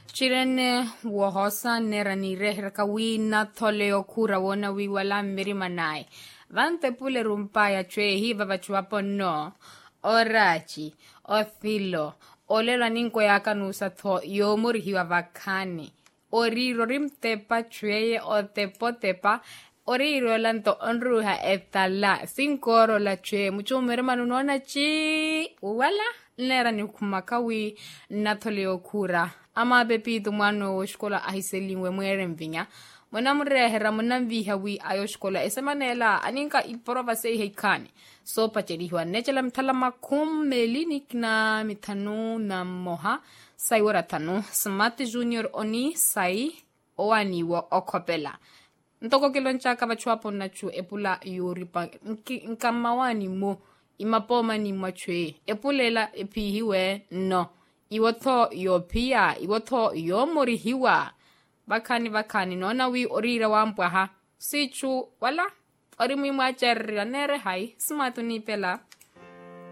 Chirene wohosa nerani rehraka wina toleo kura wona wi wala miri manai. Vante pule rumpaya chwe hiva vachuapo no. Orachi, othilo, olelo ninko yakanusa tho yomuri hiwa vakani. Oriro rimtepa chweye o tepa. Oriro lanto onruha etala. Sinkoro la chwe. Mucho mermanunona chi. Wala nerani kumakawi natoleo kura. Ama bepitu mwano oshkola ahiselingwe mwere mvinya. Mwana mrehera mwana mviha wi ayo shkola. Esemanela aninka iporova sei heikani. So pacheriwa nechela mtala makumeli nikna mitanu na moha. Saiwara tanu. Smart Junior oni sai oaniwa okopela. Ntoko kiloncha kabachuapo nachu epula yuripa. Nkamawani mo imapoma ni mwachwe. Epulela epihiwe no. Iwotho yopia, iwotho yomorihiwa. Bakani, nona wi orira wampwaha. Sichu, wala, orimwi mwacharira nere hai, smatu ni pela.